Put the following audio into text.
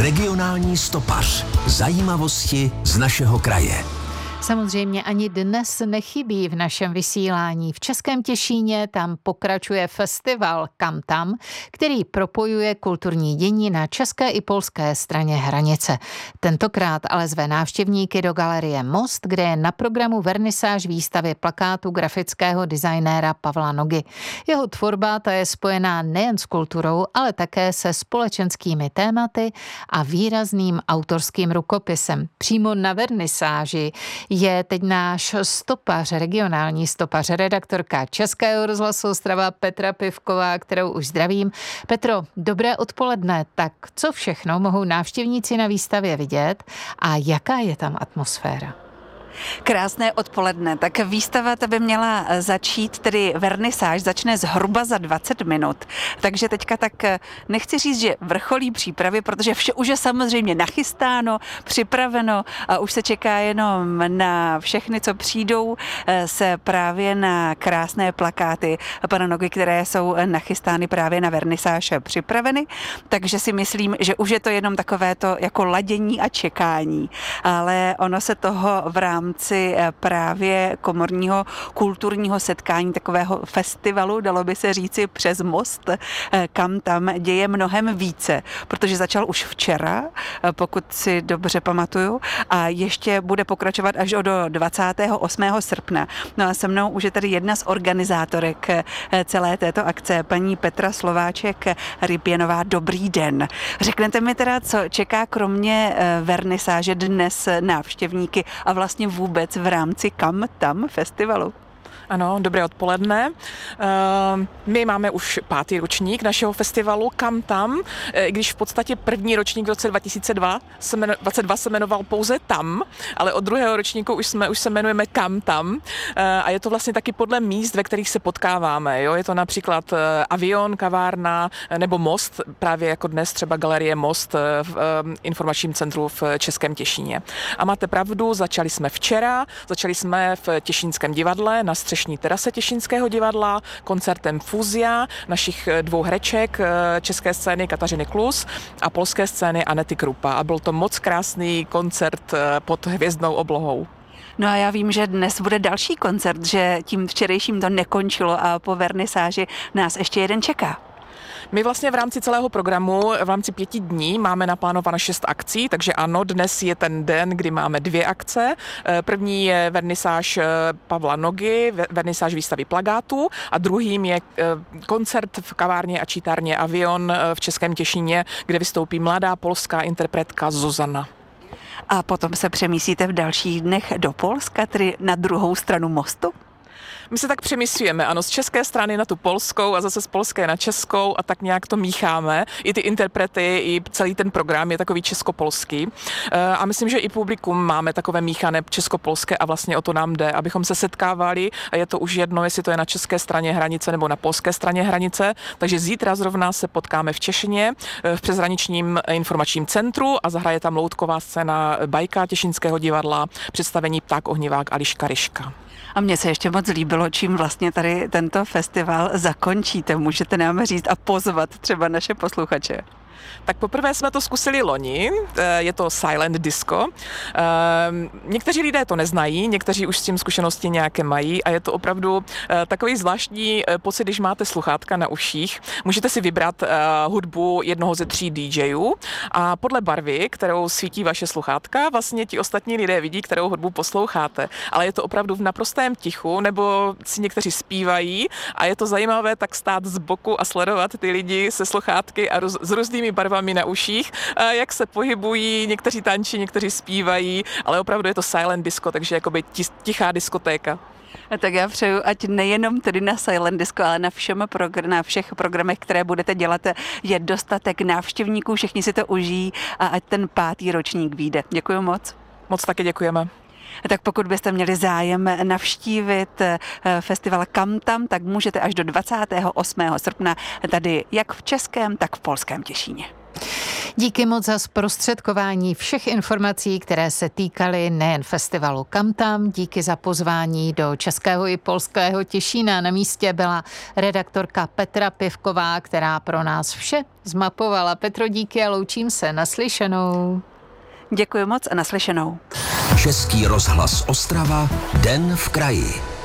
Regionální stopař. Zajímavosti z našeho kraje. Samozřejmě ani dnes nechybí v našem vysílání. V Českém Těšíně tam pokračuje festival Kam tam, který propojuje kulturní dění na české i polské straně hranice. Tentokrát ale zve návštěvníky do galerie Most, kde je na programu vernisáž výstavy plakátu grafického designéra Pavla Nogy. Jeho tvorba ta je spojená nejen s kulturou, ale také se společenskými tématy a výrazným autorským rukopisem. Přímo na vernisáži je teď náš stopař, regionální stopař, redaktorka Českého rozhlasu Ostrava Petra Pivková, kterou už zdravím. Petro, dobré odpoledne. Tak co všechno mohou návštěvníci na výstavě vidět a jaká je tam atmosféra? Krásné odpoledne. Tak výstava ta by měla začít, tedy vernisáž začne zhruba za 20 minut. Takže teďka tak nechci říct, že vrcholí přípravy, protože vše už je samozřejmě nachystáno, připraveno a už se čeká jenom na všechny, co přijdou se právě na krásné plakáty pana Nogy, které jsou nachystány právě na vernisáž připraveny. Takže si myslím, že už je to jenom takové to jako ladění a čekání. Ale ono se toho v rámci právě komorního kulturního setkání, takového festivalu, dalo by se říci přes most, Kam tam děje mnohem více, protože začal už včera, pokud si dobře pamatuju, a ještě bude pokračovat až do 28. srpna. No a se mnou už je tady jedna z organizátorek celé této akce, paní Petra Slováček-Rypěnová. Dobrý den. Řeknete mi teda, co čeká kromě vernisáže dnes návštěvníky a vlastně vůbec v rámci Kam tam festivalu? Ano, dobré odpoledne. My máme už 5. ročník našeho festivalu Kam tam, i když v podstatě první ročník v roce 2022 se jmenoval pouze Tam, ale od druhého ročníku už se jmenujeme Kam tam a je to vlastně taky podle míst, ve kterých se potkáváme. Jo? Je to například Avion, kavárna nebo Most, právě jako dnes třeba galerie Most v informačním centru v Českém Těšíně. A máte pravdu, začali jsme včera, začali jsme v Těšínském divadle na střešní terase Těšínského divadla koncertem Fuzia našich 2 hereček české scény Kateřiny Klus a polské scény Anety Krupa. A byl to moc krásný koncert pod hvězdnou oblohou. No a já vím, že dnes bude další koncert, že tím včerejším to nekončilo a po vernisáži nás ještě jeden čeká. My vlastně v rámci celého programu, v rámci 5 dní máme naplánováno 6 akcí, takže ano, dnes je ten den, kdy máme 2 akce. První je vernisáž Pavla Nogy, vernisáž výstavy plakátů a druhým je koncert v kavárně a čítárně Avion v Českém Těšíně, kde vystoupí mladá polská interpretka Zuzana. A potom se přemístíte v dalších dnech do Polska, tedy na druhou stranu mostu? My se tak přemysťujeme, ano, z české strany na tu polskou a zase z polské na českou a tak nějak to mícháme. I ty interprety, i celý ten program je takový českopolský. A myslím, že i publikum máme takové míchané českopolské a vlastně o to nám jde, abychom se setkávali a je to už jedno, jestli to je na české straně hranice nebo na polské straně hranice. Takže zítra zrovna se potkáme v Češině, v přeshraničním informačním centru a zahraje tam loutková scéna Bajka Těšínského divadla, představení Pták ohnivák a Liška Ryška. A mně se ještě moc líbilo, čím vlastně tady tento festival zakončíte. Můžete nám říct a pozvat třeba naše posluchače. Tak poprvé jsme to zkusili loni, je to silent disco. Někteří lidé to neznají, někteří už s tím zkušenosti nějaké mají a je to opravdu takový zvláštní pocit, když máte sluchátka na uších. Můžete si vybrat hudbu jednoho ze 3 DJů a podle barvy, kterou svítí vaše sluchátka, vlastně ti ostatní lidé vidí, kterou hudbu posloucháte. Ale je to opravdu v naprostém tichu, nebo si někteří zpívají a je to zajímavé tak stát z boku a sledovat ty lidi se sluchátky a s různými barvami na uších, jak se pohybují, někteří tančí, někteří zpívají, ale opravdu je to silent disco, takže jakoby tichá diskotéka. Tak já přeju, ať nejenom tedy na silent disco, ale na všech programech, které budete dělat, je dostatek návštěvníků, všichni si to užijí a ať ten 5. ročník vyjde. Děkuji moc. Moc taky děkujeme. Tak pokud byste měli zájem navštívit festival Kam tam, tak můžete až do 28. srpna tady jak v Českém, tak v polském Těšíně. Díky moc za zprostředkování všech informací, které se týkaly nejen festivalu Kam tam. Díky za pozvání do Českého i Polského Těšína. Na místě byla redaktorka Petra Pivková, která pro nás vše zmapovala. Petro, díky a loučím se. Naslyšenou. Děkuji moc a naslyšenou. Český rozhlas Ostrava, Den v kraji.